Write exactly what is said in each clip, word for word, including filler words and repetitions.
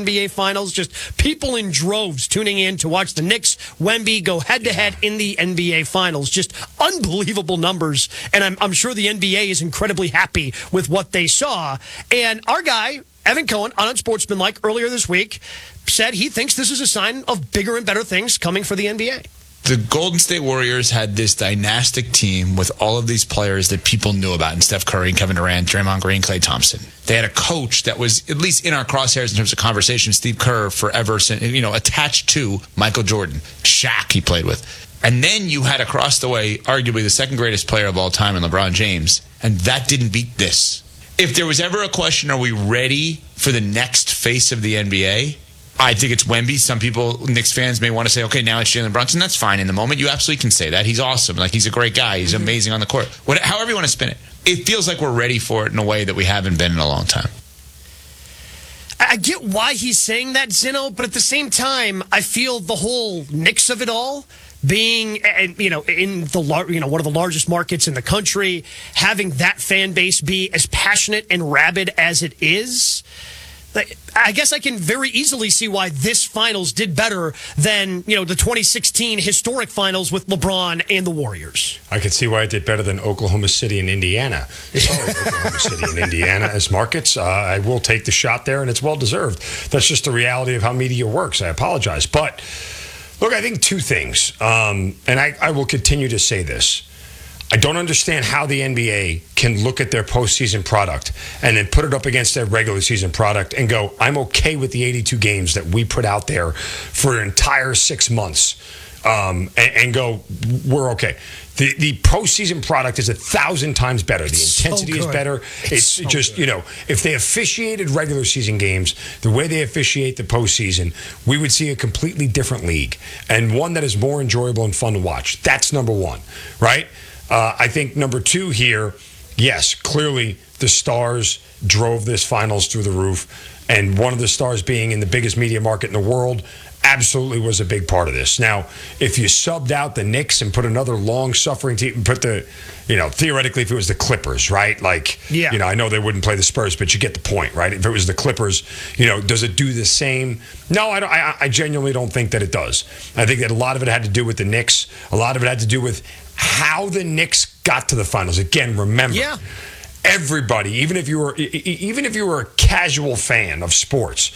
N B A Finals. Just people in droves tuning in to watch the Knicks, Wemby go head-to-head in the N B A Finals. Just unbelievable numbers, and I'm, I'm sure the N B A is incredibly happy with what they saw. And our guy, Evan Cohen, on Unsportsmanlike earlier this week, said he thinks this is a sign of bigger and better things coming for the N B A. The Golden State Warriors had this dynastic team with all of these players that people knew about, and Steph Curry and Kevin Durant, Draymond Green, Klay Thompson. They had a coach that was at least in our crosshairs in terms of conversation, Steve Kerr, forever, you know, attached to Michael Jordan, Shaq he played with. And then you had across the way, arguably the second greatest player of all time in LeBron James, and that didn't beat this. If there was ever a question, are we ready for the next face of the N B A? I think it's Wemby. Some people, Knicks fans, may want to say, okay, now it's Jalen Brunson. That's fine in the moment. You absolutely can say that. He's awesome. Like, he's a great guy. He's amazing on the court. What, however you want to spin it. It feels like we're ready for it in a way that we haven't been in a long time. I get why he's saying that, Zeno, but at the same time, I feel the whole Knicks of it all, being, you know, in the, you know, one of the largest markets in the country, having that fan base be as passionate and rabid as it is, I guess I can very easily see why this finals did better than, you know, the twenty sixteen historic finals with LeBron and the Warriors. I could see why it did better than Oklahoma City and Indiana. Sorry, Oklahoma City and Indiana as markets. Uh, I will take the shot there, and it's well deserved. That's just the reality of how media works. I apologize. But, look, I think two things, um, and I, I will continue to say this. I don't understand how the N B A can look at their postseason product and then put it up against their regular season product and go, I'm okay with the eighty-two games that we put out there for an entire six months um, and, and go, we're okay. The the postseason product is a thousand times better. The intensity so is better. It's, it's so just, good. You know, if they officiated regular season games the way they officiate the postseason, we would see a completely different league and one that is more enjoyable and fun to watch. That's number one, right? Uh, I think number two here, yes, clearly the stars drove this finals through the roof, and one of the stars being in the biggest media market in the world absolutely was a big part of this. Now, if you subbed out the Knicks and put another long-suffering team, put the, you know, theoretically, if it was the Clippers, right? Like, yeah. you know, I know they wouldn't play the Spurs, but you get the point, right? If it was the Clippers, you know, does it do the same? No, I, don't, I, I genuinely don't think that it does. I think that a lot of it had to do with the Knicks. A lot of it had to do with how the Knicks got to the finals. Again, remember, yeah. everybody, even if you were, even if you were a casual fan of sports,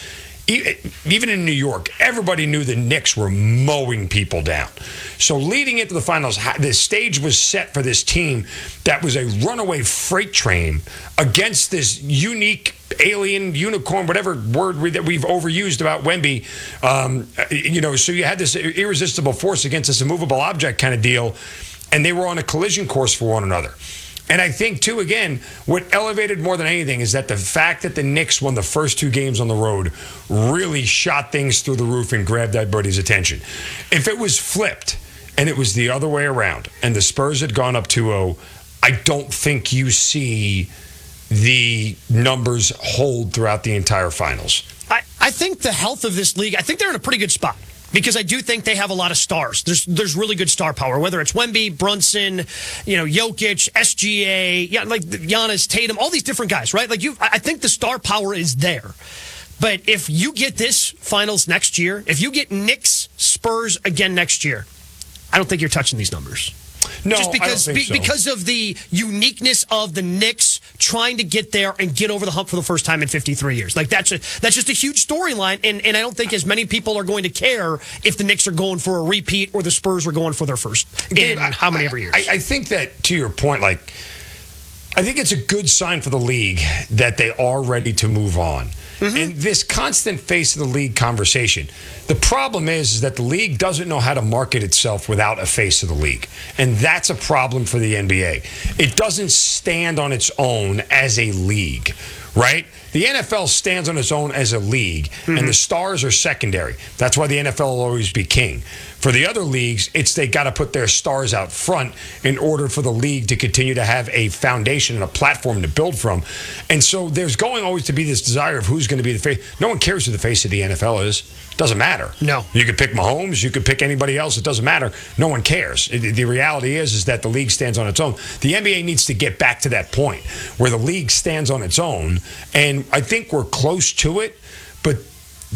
even in New York, everybody knew the Knicks were mowing people down. So leading into the finals, the stage was set for this team that was a runaway freight train against this unique alien, unicorn, whatever word we, that we've overused about Wemby. Um, you know, so you had this irresistible force against this immovable object kind of deal, and they were on a collision course for one another. And I think, too, again, what elevated more than anything is that the fact that the Knicks won the first two games on the road really shot things through the roof and grabbed everybody's attention. If it was flipped and it was the other way around and the Spurs had gone up two oh, I don't think you see the numbers hold throughout the entire finals. I, I think the health of this league, I think they're in a pretty good spot. Because I do think they have a lot of stars. There's there's really good star power, whether it's Wemby, Brunson, you know, Jokic, S G A, yeah, like Giannis, Tatum, all these different guys, right? Like you, I think the star power is there. But if you get this finals next year, if you get Knicks, Spurs again next year, I don't think you're touching these numbers. No, just because I don't think so. because of the uniqueness of the Knicks trying to get there and get over the hump for the first time in fifty-three years. Like that's a, that's just a huge storyline, and, and I don't think as many people are going to care if the Knicks are going for a repeat or the Spurs are going for their first in I, how many ever years. I, I think that, to your point, like I think it's a good sign for the league that they are ready to move on. Mm-hmm. And this constant face of the league conversation. The problem is, is that the league doesn't know how to market itself without a face of the league. And that's a problem for the N B A. It doesn't stand on its own as a league, right? The N F L stands on its own as a league, mm-hmm. and the stars are secondary. That's why the N F L will always be king. For the other leagues, it's they got to put their stars out front in order for the league to continue to have a foundation and a platform to build from. And so there's going always to be this desire of who's going to be the face. No one cares who the face of the N F L is. Doesn't matter. No. You could pick Mahomes. You could pick anybody else. It doesn't matter. No one cares. It, the reality is, is that the league stands on its own. The N B A needs to get back to that point where the league stands on its own. And I think we're close to it. But